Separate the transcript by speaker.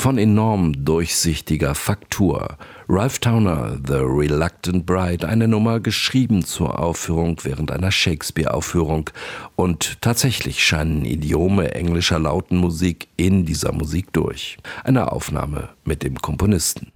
Speaker 1: von enorm durchsichtiger Faktur. Ralph Towner, The Reluctant Bride, eine Nummer geschrieben zur Aufführung während einer Shakespeare-Aufführung. Und tatsächlich scheinen Idiome englischer Lautenmusik in dieser Musik durch. Eine Aufnahme mit dem Komponisten.